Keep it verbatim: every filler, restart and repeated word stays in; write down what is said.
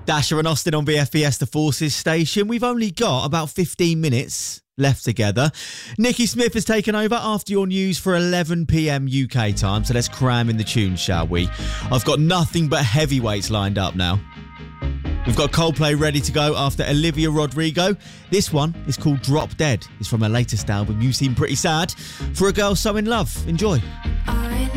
Dasher and Austin on B F B S, the Forces station. We've only got about fifteen minutes left together. Nikki Smith has taken over after your news for eleven p.m. U K time, so let's cram in the tunes, shall we? I've got nothing but heavyweights lined up now. We've got Coldplay ready to go after Olivia Rodrigo. This one is called Drop Dead. It's from her latest album, You Seem Pretty Sad, for a girl so in love. Enjoy.